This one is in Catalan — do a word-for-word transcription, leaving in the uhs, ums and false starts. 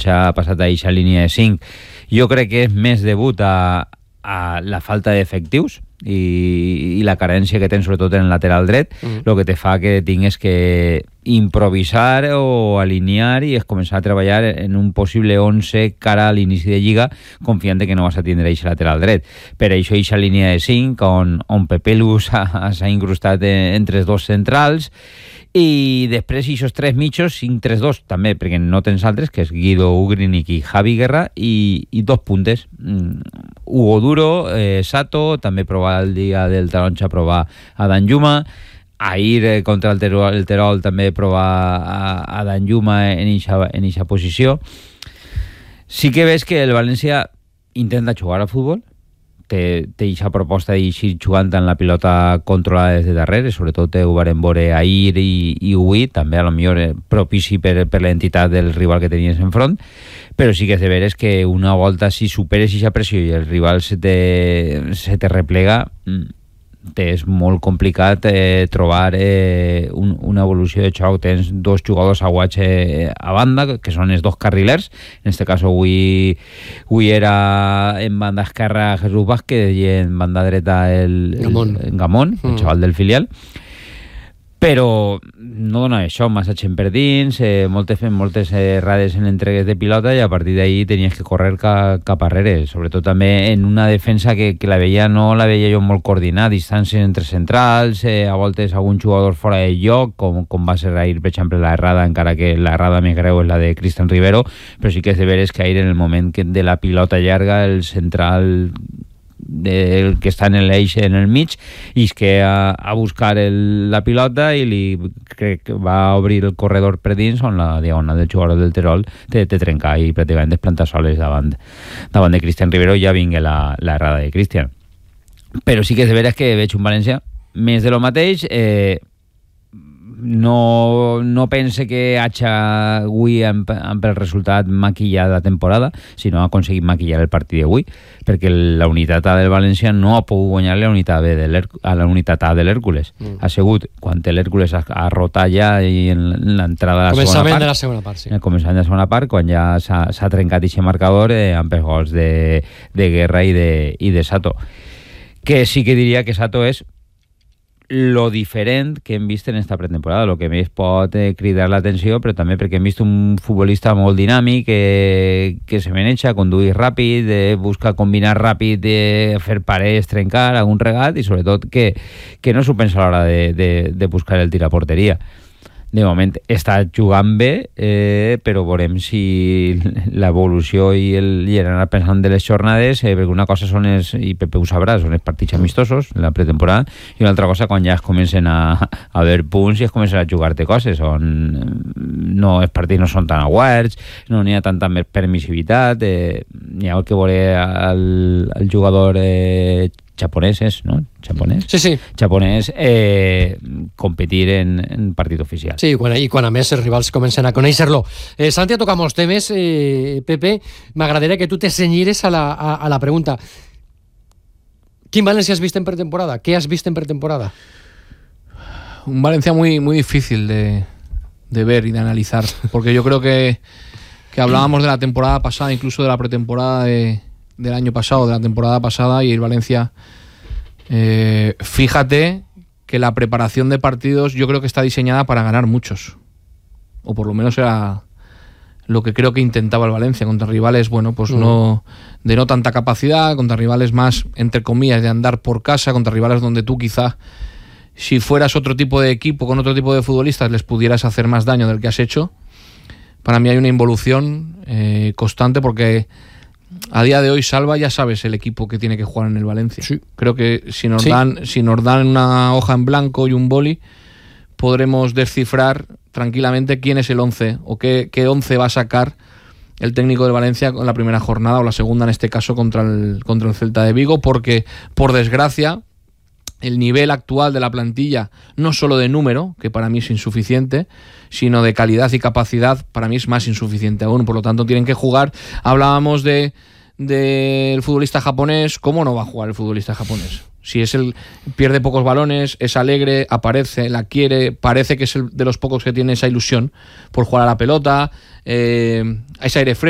Taronja ha passat a eixa línia de cinc. Jo crec que és més degut a, a la falta d'efectius i, i la carència que tens sobretot en el lateral dret, el mm. que te fa que tingues que improvisar o alinear i es començar a treballar en un possible onze cara a l'inici de Lliga, confiant que no vas a tindre aquest lateral dret. Per això eixa línia de cinc on, on Pepe Luz s'ha incrustat entre els dos centrals, i després aquests tres mitjos, cinc tres dos també, perquè no tens altres, que és Guido Ugrinic i Javi Guerra, i, i dos puntes, mm, Hugo Duro, eh, Sato, també provar el dia del Taronja provar a Danjuma, ahir eh, contra el Terol, el Terol també provar a, a Danjuma en eixa en eixa posició. Sí que ves que el València intenta jugar al futbol, té aquesta proposta d'eixir jugant en la pilota controlada des de darrere, sobretot ho vam veure ahir i, i avui, també a lo millor propici per, per l'entitat del rival que tenies enfront, però sí que és de veres que una volta si superes aquesta pressió i el rival se te, se te replega, és molt complicat eh, trobar eh, un, una evolució de xoc. Tens dos jugadors aguats eh, a banda, que són els dos carrilers. En este cas avui, avui era en banda esquerra Jesús Vázquez i en banda dreta el Gamón, el, Gamón, mm. el xaval del filial. Però no dona això, massa gent per dins, eh, moltes, moltes errades en entregues de pilota, i a partir d'ahí tenies que córrer ca, cap arrere, sobretot també en una defensa que, que la veia, no la veia jo molt coordinada, distàncies entre centrals, eh, a voltes algun jugador fora de lloc, com, com va ser ahir, per exemple, l'errada, encara que l'errada més greu és la de Cristian Rivero, però sí que és de veres que ahir, en el moment que de la pilota llarga, el central del que està en l'eix en el mig, i és que a, a buscar el, la pilota, i li crec que va obrir el corredor per dins, on la diagonal del jugador del Terol te, te trenca i pràcticament desplantar soles davant, davant de Cristian Rivero. Ja vinga la, la errada de Cristian. Però sí que és de veres que veig un València més de lo mateix. eh, no, no pense que hagi avui amb, amb el resultat maquillat la temporada, sinó ha aconseguit maquillar el partit d'avui, perquè la unitat A del València no ha pogut guanyar la unitat B de a la unitat A de l'Hèrcules. Mm. Ha sigut quan l'Hèrcules ha, ha rotat ja i en l'entrada de la segona part, de la segona part sí. en el començament de la segona part, quan ja s'ha trencat aquest marcador eh, amb els gols de, de Guerra i de, i de Sato, que sí que diria que Sato és lo diferent que hem vist en esta pretemporada, lo que més pot eh, cridar l'atenció, però també perquè hem vist un futbolista molt dinàmic, eh, que se maneja, conduir ràpid, eh, busca combinar ràpid, eh, fer parets, trencar, algun regat, i sobretot que, que no s'ho pensa a l'hora de, de, de buscar el tir a porteria. De moment està jugant bé, eh, però veurem si l'evolució i, el, i el anar pensant de les jornades, eh, perquè una cosa són els, i Pepe ho sabrà, són els partits amistosos, la pretemporada, i una altra cosa quan ja es comencen a, a haver punts i es comencen a jugar-te coses, on no, els partits no són tan aguerts, no n'hi ha tanta més permissivitat, eh, n'hi ha el que veure el, el jugador eh, japonès, és, no? Japonès? Sí, sí. Japonès, eh, competir en, en partit oficial. Sí, quan, i quan a més els rivals comencen a conèixer-lo. Eh, Santi ha tocat molts temes, eh, Pepe, m'agradaria que tu te cenyires a la, a, a la pregunta. ¿Quin València has vist en pretemporada? ¿Qué has visto en pretemporada? Un Valencia muy, muy difícil de, de ver y de analizar, porque yo creo que, que hablábamos de la temporada pasada, incluso de la pretemporada de del año pasado, de la temporada pasada, y el Valencia, eh, fíjate que la preparación de partidos yo creo que está diseñada para ganar muchos, o por lo menos era lo que creo que intentaba el Valencia, contra rivales, bueno, pues mm. no de no tanta capacidad, contra rivales más, entre comillas, de andar por casa, contra rivales donde tú quizá, si fueras otro tipo de equipo, con otro tipo de futbolistas, les pudieras hacer más daño del que has hecho. Para mí hay una involución eh, constante, porque a día de hoy Salva ya sabes el equipo que tiene que jugar en el Valencia. Sí. Creo que si nos, sí. dan, si nos dan una hoja en blanco y un boli, podremos descifrar tranquilamente quién es el once o qué, qué once va a sacar el técnico del Valencia en la primera jornada, o la segunda en este caso, contra el, contra el Celta de Vigo, porque por desgracia el nivel actual de la plantilla, no solo de número, que para mí es insuficiente, sino de calidad y capacidad, para mí es más insuficiente aún. Por lo tanto, tienen que jugar. Hablábamos de del futbolista japonés. ¿Cómo no va a jugar el futbolista japonés? Si es el pierde pocos balones, es alegre, aparece, la quiere, parece que es el de los pocos que tiene esa ilusión por jugar a la pelota, eh, ese aire fresco.